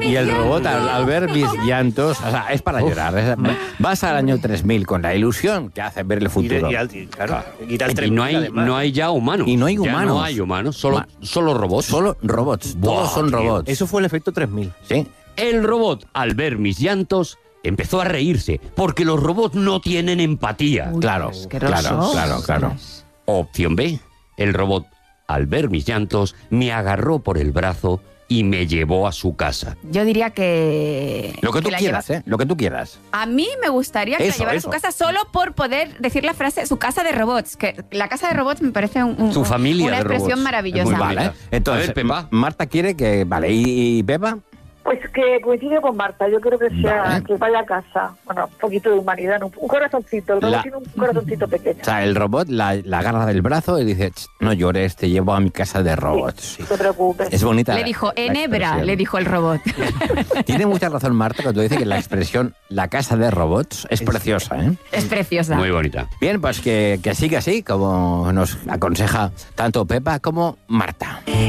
Y el robot, al ver mis llantos, o sea, es para llorar. Vas al año 3000 con la ilusión que hace ver el futuro. Y no hay ya humanos. Y no hay Ya humanos. no hay humanos, solo robots. Solo robots. Todos son tío. robots. Eso fue el efecto 3000. Sí. El robot, al ver mis llantos, empezó a reírse, porque los robots no tienen empatía. Claro, asqueroso. claro. Opción B, el robot, al ver mis llantos, me agarró por el brazo y me llevó a su casa. Yo diría que... Lo que tú la quieras, lleva- Lo que tú quieras. A mí me gustaría que Eso, la llevara a eso. su casa solo por poder decir la frase su casa de robots. Que la casa de robots me parece Su familia una de expresión robots. maravillosa. Muy Vale. bonita. Entonces, A ver, Pepa. Marta quiere que... Vale, ¿y Pepa? Pues que coincide con Marta, yo creo que sea Vale. que vaya a casa. Bueno, un poquito de humanidad, ¿no? Un corazoncito, el robot tiene un corazoncito pequeño. O sea, el robot la agarra del brazo y dice, no llores, te llevo a mi casa de robots. No te preocupes. Es bonita. Le dijo, la Enebra, expresión. le dijo el robot. Tiene mucha razón Marta cuando dice que la expresión la casa de robots es preciosa, ¿eh? Es preciosa. Muy bonita. Bien, pues que siga así, como nos aconseja tanto Pepa como Marta.